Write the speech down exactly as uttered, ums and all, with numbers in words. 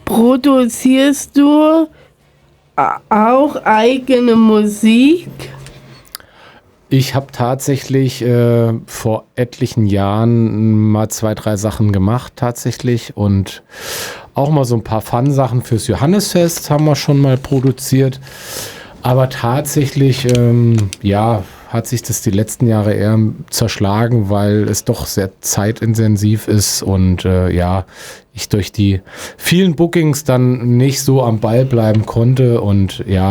Produzierst du auch eigene Musik? Ich habe tatsächlich äh, vor etlichen Jahren mal zwei, drei Sachen gemacht tatsächlich und auch mal so ein paar Fun-Sachen fürs Johannisfest haben wir schon mal produziert. Aber tatsächlich, ähm, ja, hat sich das die letzten Jahre eher zerschlagen, weil es doch sehr zeitintensiv ist und äh, ja, ich durch die vielen Bookings dann nicht so am Ball bleiben konnte und ja,